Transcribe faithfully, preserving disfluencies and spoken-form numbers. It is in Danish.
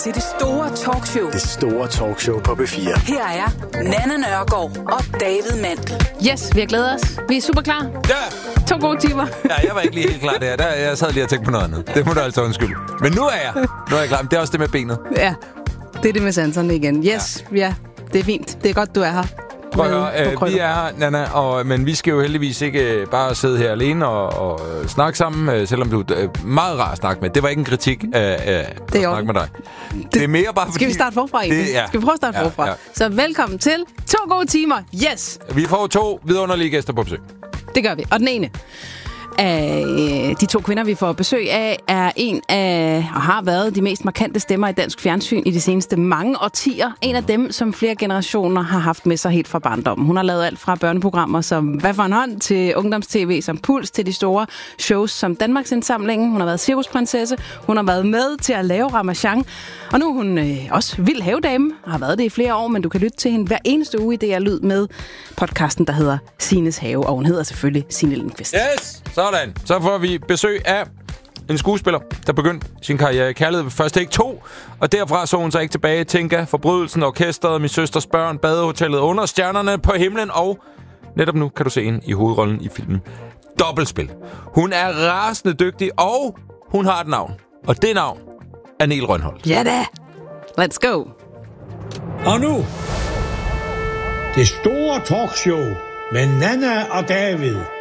til det store talkshow. Det store talkshow på B fire. Her er Nanna Nørgaard og David Mandel. Yes, vi har glædet os. Vi er super klar. Ja. To gode timer. Ja, jeg var ikke lige helt klar der. der. Jeg sad lige og tænkte på noget andet. Det må du altså undskylde. Men nu er jeg. Nu er jeg klar. Men det er også det med benet. Ja, det er det med sanserne igen. Yes, ja. ja, det er fint. Det er godt, du er her. Prøv at høre, øh, vi er her, Nanna, og, men vi skal jo heldigvis ikke bare sidde her alene og, og snakke sammen, øh, selvom du er øh, meget rar at snakke med. Det var ikke en kritik af, af at snakke med dig. Det, det er mere bare fordi... Skal vi starte forfra egentlig? Det, ja. Skal vi prøve at starte ja, forfra? Ja. Så velkommen til to gode timer. Yes! Vi får to vidunderlige gæster på besøg. Det gør vi. Og den ene af de to kvinder, vi får besøg af, er en af, og har været de mest markante stemmer i dansk fjernsyn i de seneste mange årtier. En af dem, som flere generationer har haft med sig helt fra barndommen. Hun har lavet alt fra børneprogrammer som Hvad for en hånd, til ungdomstv som Puls, til de store shows som Danmarksindsamlingen. Hun har været cirkusprinsesse. Hun har været med til at lave Ramachan. Og nu er hun øh, også vild havedame. Har været det i flere år, men du kan lytte til hende hver eneste uge i D R Lyd med podcasten, der hedder Sines Have. Og hun hedder selvfølgelig Signe Lindqvist. Yes! Sådan. Så får vi besøg af en skuespiller, der begyndte sin karriere i Kærlighed ved første ikke to, og derfra så hun sig ikke tilbage. Tinka, Forbrydelsen, Orkestret, Min søsters børn, Badehotellet, Under stjernerne på himlen, og netop nu kan du se hende i hovedrollen i filmen Dobbeltspil. Hun er rasende dygtig, og hun har et navn. Og det navn er Niel Rønholt. Ja da! Let's go! Og nu, det store talkshow med Nanna og David.